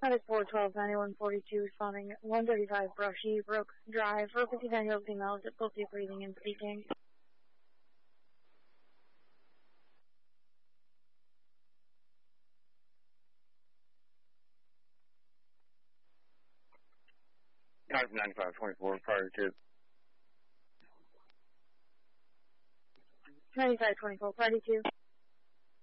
Medic 412, 9142, responding 135 Brushy Brook Drive, for 59-year-old female, difficulty breathing and speaking. Type 9524, prior to 9524, prior to